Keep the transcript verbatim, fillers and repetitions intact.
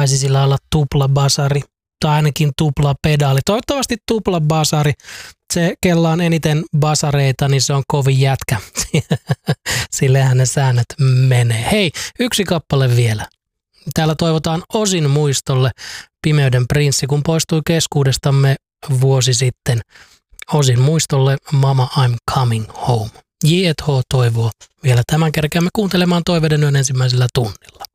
taisi sillä olla tupla basari tai ainakin tupla pedaali. Toivottavasti tupla basari. Se, kella on eniten basareita, niin se on kovin jätkä. Sillehän ne säännöt menee. Hei, yksi kappale vielä. Täällä toivotaan Osin muistolle Pimeyden prinssi, kun poistui keskuudestamme vuosi sitten. Osin muistolle Mama I'm Coming Home. J et H toivoo vielä tämän kerkeämme kuuntelemaan Toiveiden yön ensimmäisellä tunnilla.